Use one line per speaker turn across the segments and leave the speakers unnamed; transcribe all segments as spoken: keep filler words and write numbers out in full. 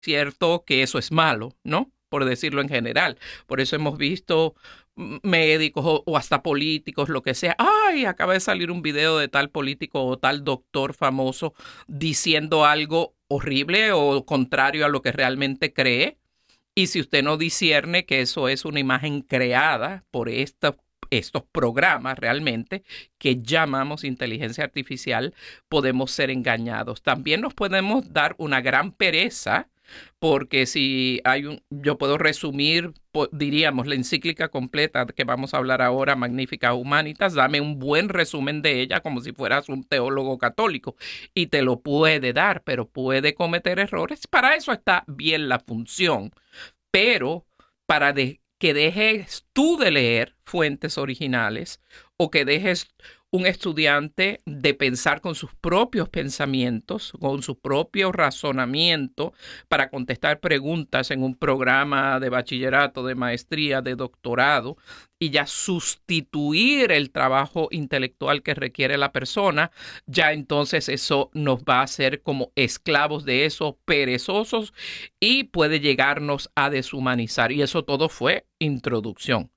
cierto que eso es malo, ¿no? Por decirlo en general. Por eso hemos visto médicos o, o hasta políticos, lo que sea. Ay, acaba de salir un video de tal político o tal doctor famoso diciendo algo horrible o contrario a lo que realmente cree. Y si usted no discierne que eso es una imagen creada por esta, estos programas realmente que llamamos inteligencia artificial, podemos ser engañados. También nos podemos dar una gran pereza porque si hay un, yo puedo resumir, po, diríamos, la encíclica completa que vamos a hablar ahora, Magnificat Humanitas, dame un buen resumen de ella como si fueras un teólogo católico y te lo puede dar, pero puede cometer errores. Para eso está bien la función, pero para de, que dejes tú de leer fuentes originales o que dejes un estudiante de pensar con sus propios pensamientos, con su propio razonamiento para contestar preguntas en un programa de bachillerato, de maestría, de doctorado y ya sustituir el trabajo intelectual que requiere la persona, ya entonces eso nos va a hacer como esclavos de eso, perezosos y puede llegarnos a deshumanizar. Y eso todo fue introducción.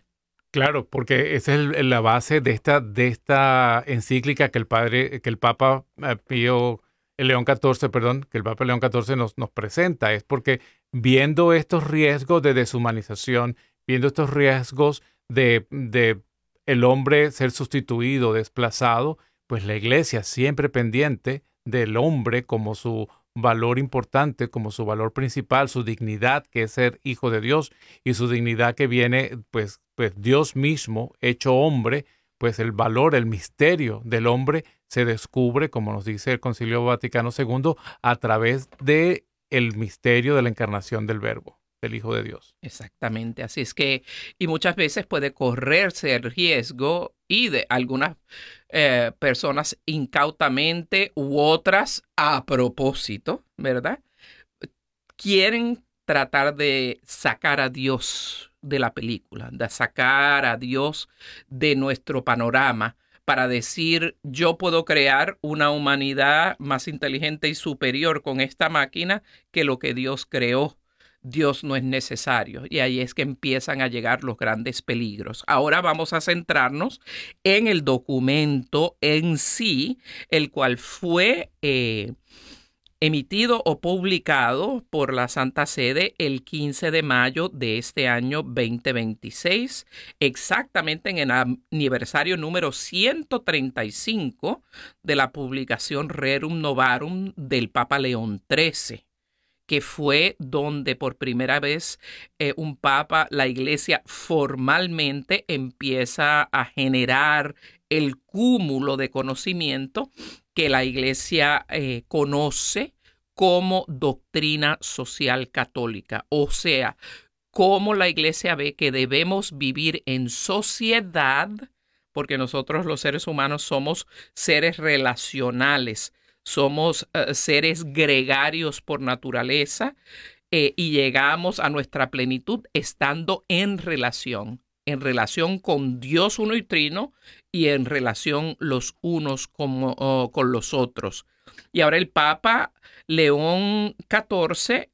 Claro, porque esa es el- la base de esta, de esta encíclica que el padre, que el Papa eh, Pío, el León catorce, perdón, que el Papa León catorce nos, nos presenta. Es porque viendo estos riesgos de deshumanización, viendo estos riesgos de, de el hombre ser sustituido, desplazado, pues la iglesia siempre pendiente del hombre como su valor importante, como su valor principal, su dignidad, que es ser hijo de Dios, y su dignidad que viene, pues, pues Dios mismo, hecho hombre, pues el valor, el misterio del hombre se descubre, como nos dice el Concilio Vaticano segundo, a través de el misterio de la encarnación del Verbo, del Hijo de Dios.
Exactamente, así es que, y muchas veces puede correrse el riesgo y de algunas eh, personas incautamente u otras a propósito, ¿verdad? Quieren tratar de sacar a Dios de la película, de sacar a Dios de nuestro panorama para decir, yo puedo crear una humanidad más inteligente y superior con esta máquina que lo que Dios creó. Dios no es necesario. Y ahí es que empiezan a llegar los grandes peligros. Ahora vamos a centrarnos en el documento en sí, el cual fue eh, emitido o publicado por la Santa Sede el quince de mayo de este año veinte veintiséis, exactamente en el aniversario número ciento treinta y cinco de la publicación Rerum Novarum del Papa León trece, que fue donde por primera vez eh, un papa, la iglesia formalmente empieza a generar el cúmulo de conocimiento que la iglesia eh, conoce como doctrina social católica. O sea, cómo la iglesia ve que debemos vivir en sociedad, porque nosotros los seres humanos somos seres relacionales, somos uh, seres gregarios por naturaleza eh, y llegamos a nuestra plenitud estando en relación, en relación con Dios uno y trino y en relación los unos como, oh, con los otros. Y ahora el Papa León catorce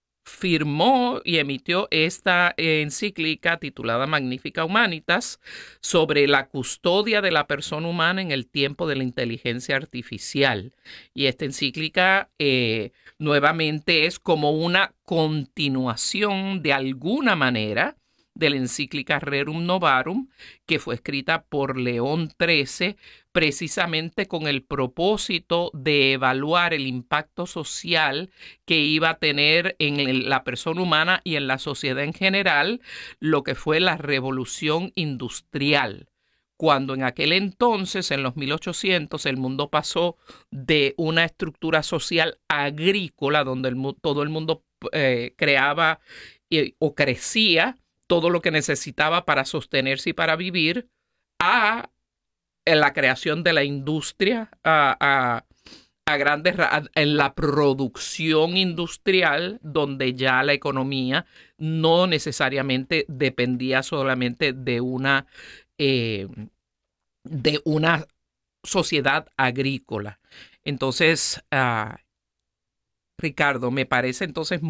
firmó y emitió esta encíclica titulada Magnificat Humanitas sobre la custodia de la persona humana en el tiempo de la inteligencia artificial. Y esta encíclica eh, nuevamente es como una continuación de alguna manera de la encíclica Rerum Novarum, que fue escrita por León trece, precisamente con el propósito de evaluar el impacto social que iba a tener en la persona humana y en la sociedad en general lo que fue la revolución industrial. Cuando en aquel entonces, en los mil ochocientos, el mundo pasó de una estructura social agrícola, donde el, todo el mundo eh, creaba eh, o crecía todo lo que necesitaba para sostenerse y para vivir, a la creación de la industria, a, a a grandes en la producción industrial, donde ya la economía no necesariamente dependía solamente de una eh, de una sociedad agrícola. Entonces, uh, Ricardo, me parece entonces